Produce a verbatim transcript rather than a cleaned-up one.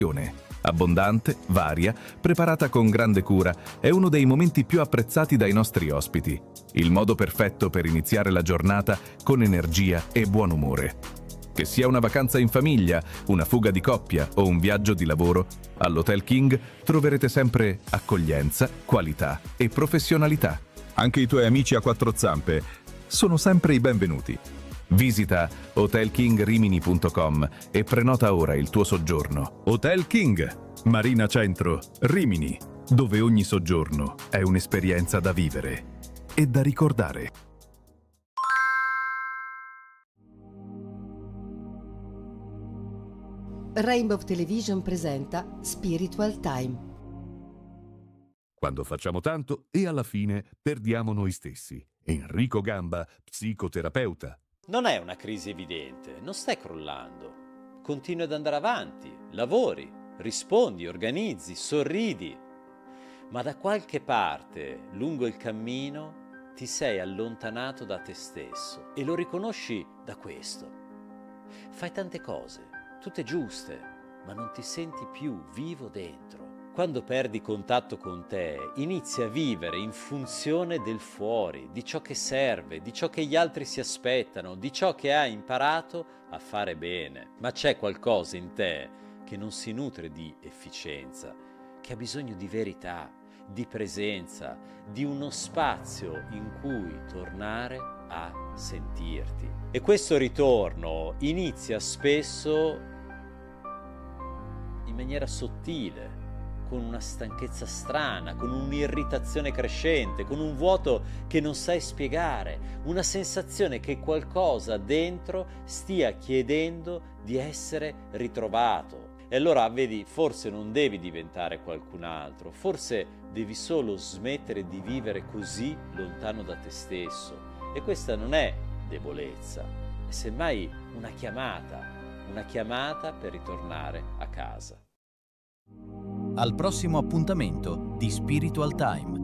Abbondante, varia, preparata con grande cura, è uno dei momenti più apprezzati dai nostri ospiti. Il modo perfetto per iniziare la giornata con energia e buon umore. Che sia una vacanza in famiglia, una fuga di coppia o un viaggio di lavoro, all'Hotel King troverete sempre accoglienza, qualità e professionalità. Anche i tuoi amici a quattro zampe sono sempre i benvenuti. Visita hotel king rimini punto com e prenota ora il tuo soggiorno. Hotel King, Marina Centro, Rimini, dove ogni soggiorno è un'esperienza da vivere e da ricordare. Rainbow Television presenta Spiritual Time. Quando facciamo tanto e alla fine perdiamo noi stessi. Enrico Gamba, psicoterapeuta. Non è una crisi evidente, non stai crollando. Continui ad andare avanti, lavori, rispondi, organizzi, sorridi. Ma da qualche parte, lungo il cammino, ti sei allontanato da te stesso e lo riconosci da questo. Fai tante cose, tutte giuste, ma non ti senti più vivo dentro. Quando perdi contatto con te, inizi a vivere in funzione del fuori, di ciò che serve, di ciò che gli altri si aspettano, di ciò che hai imparato a fare bene. Ma c'è qualcosa in te che non si nutre di efficienza, che ha bisogno di verità, di presenza, di uno spazio in cui tornare a sentirti. E questo ritorno inizia spesso in maniera sottile, con una stanchezza strana, con un'irritazione crescente, con un vuoto che non sai spiegare, una sensazione che qualcosa dentro stia chiedendo di essere ritrovato. E allora, vedi, forse non devi diventare qualcun altro, forse devi solo smettere di vivere così lontano da te stesso. E questa non è debolezza, è semmai una chiamata, una chiamata per ritornare a casa. Al prossimo appuntamento di Spiritual Time.